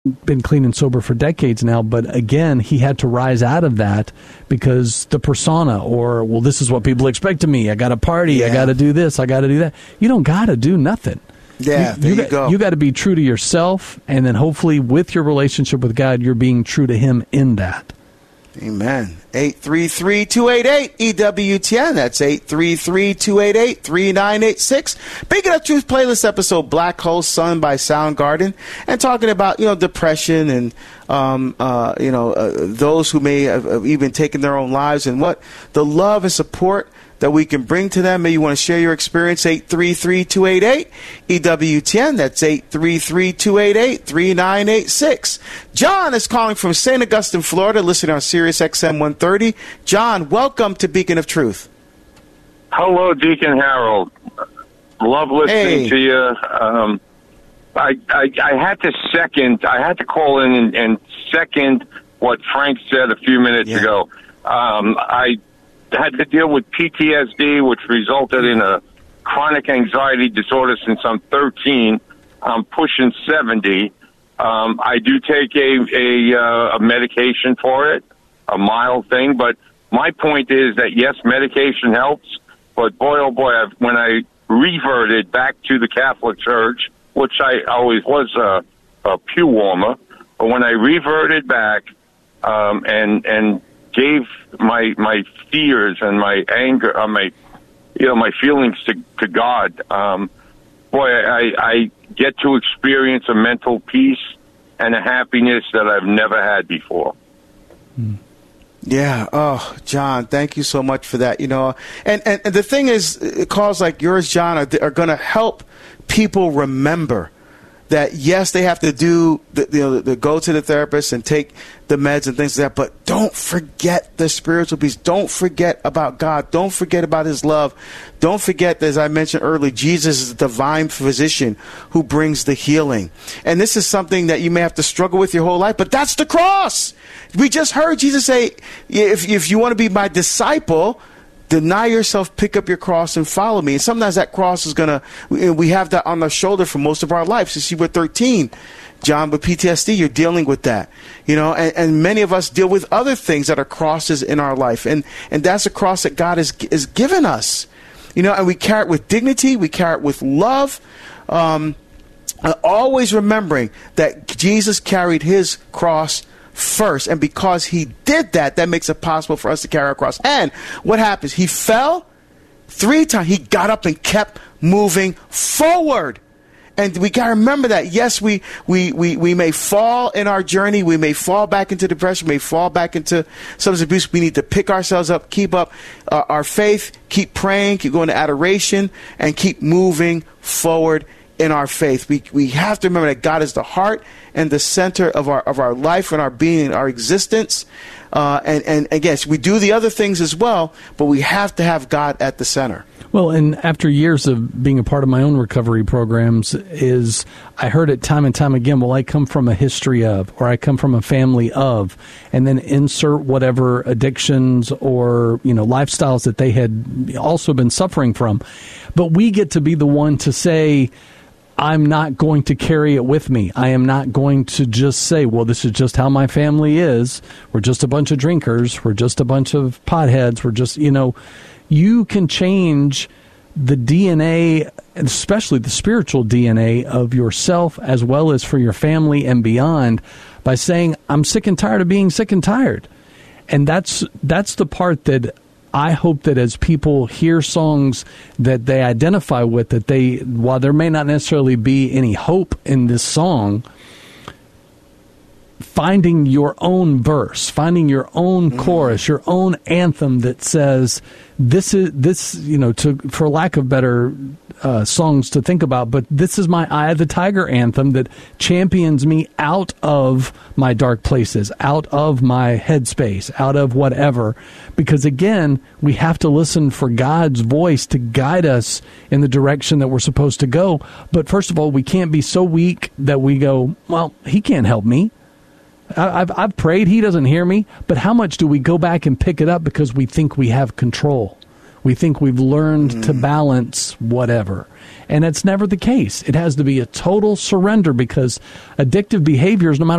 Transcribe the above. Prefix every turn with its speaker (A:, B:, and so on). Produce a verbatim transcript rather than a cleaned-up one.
A: been clean and sober for decades now, but again, he had to rise out of that because the persona, or, well, this is what people expect of me. I got to party. Yeah. I got to do this. I got to do that. You don't got to do nothing.
B: Yeah,
A: you,
B: there
A: you,
B: you
A: got,
B: go.
A: You got to be true to yourself, and then hopefully with your relationship with God, you're being true to him in that.
B: Amen. eight three three, two eight eight, E W T N. That's eight three three, two eight eight, three nine eight six. Big Enough Truth playlist episode, Black Hole Sun by Soundgarden, and talking about, you know, depression and, um, uh, you know, uh, those who may have, have even taken their own lives, and what the love and support that we can bring to them. Maybe you want to share your experience, eight three three, two eight eight, E W T N. That's eight three three, two eight eight, three nine eight six. John is calling from Saint Augustine, Florida, listening on Sirius X M one thirty. John, welcome to Beacon of Truth.
C: Hello, Deacon Harold. Love listening
B: hey.
C: to you. Um, I, I, I had to second, I had to call in and, and second what Frank said a few minutes
B: yeah.
C: ago. Um, I had to deal with P T S D, which resulted in a chronic anxiety disorder since I'm thirteen. I'm pushing seventy. Um, I do take a, a, uh, a medication for it, a mild thing, but my point is that, yes, medication helps, but boy, oh boy, I've, when I reverted back to the Catholic Church, which I always was a, a pew warmer, but when I reverted back um, and and gave my my fears and my anger, uh, my you know my feelings to to God, um, boy, I, I get to experience a mental peace and a happiness that I've never had before.
A: Mm.
B: Yeah. Oh, John, thank you so much for that. You know, and, and, and the thing is, calls like yours, John, are, are going to help people remember that, yes, they have to do, the, you know, the, go to the therapist and take the meds and things like that, but don't forget the spiritual piece. Don't forget about God. Don't forget about his love. Don't forget, as I mentioned earlier, Jesus is the divine physician who brings the healing. And this is something that you may have to struggle with your whole life, but that's the cross. We just heard Jesus say, if, if you want to be my disciple, deny yourself, pick up your cross, and follow me. And sometimes that cross is going to, we have that on our shoulder for most of our lives. Since you were thirteen, John, with P T S D, you're dealing with that. You know, and, and many of us deal with other things that are crosses in our life. And, and that's a cross that God has, has given us. You know, and we carry it with dignity. We carry it with love. Um, always remembering that Jesus carried his cross first, and because he did that, that makes it possible for us to carry our cross. And what happens? He fell three times. He got up and kept moving forward. And we got to remember that, yes, we, we, we, we may fall in our journey. We may fall back into depression. We may fall back into substance abuse. We need to pick ourselves up, keep up uh, our faith, keep praying, keep going to adoration, and keep moving forward in our faith. We we have to remember that God is the heart and the center of our of our life and our being and our existence. Uh, and, and again, we do the other things as well, but we have to have God at the center.
A: Well, and after years of being a part of my own recovery programs, is I heard it time and time again, well, I come from a history of, or I come from a family of, and then insert whatever addictions or, you know, lifestyles that they had also been suffering from. But we get to be the one to say, I'm not going to carry it with me. I am not going to just say, well, this is just how my family is. We're just a bunch of drinkers. We're just a bunch of potheads. We're just, you know, you can change the D N A, especially the spiritual D N A of yourself as well as for your family and beyond, by saying, I'm sick and tired of being sick and tired. And that's that's the part that I hope that as people hear songs that they identify with, that they, while there may not necessarily be any hope in this song, finding your own verse, finding your own mm-hmm. chorus, your own anthem that says, this is, this, you know, to, for lack of better uh, songs to think about, but this is my Eye of the Tiger anthem that champions me out of my dark places, out of my headspace, out of whatever. Because again, we have to listen for God's voice to guide us in the direction that we're supposed to go. But first of all, we can't be so weak that we go, well, he can't help me. I've, I've prayed, he doesn't hear me, but how much do we go back and pick it up because we think we have control? We think we've learned mm. to balance whatever. And it's never the case. It has to be a total surrender, because addictive behaviors, no matter